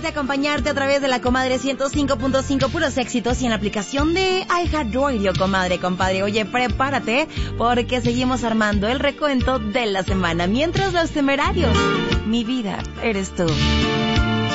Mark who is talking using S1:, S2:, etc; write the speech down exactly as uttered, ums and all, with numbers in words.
S1: de acompañarte a través de la Comadre ciento cinco punto cinco, puros éxitos, y en la aplicación de iHeartRadio, comadre, compadre. Oye, prepárate, porque seguimos armando el recuento de la semana. Mientras, Los Temerarios, mi vida eres tú.